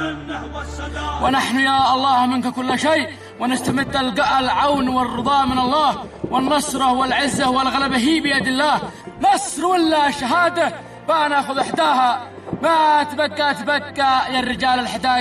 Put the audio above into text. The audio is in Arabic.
ونحن يا الله منك كل شيء، ونستمد العون والرضا من الله، والنصرة والعزة والغلبة هي بيد الله. نصر ولا شهادة؟ فناخذ إحداها، ما تبقى يا الرجال الحداية.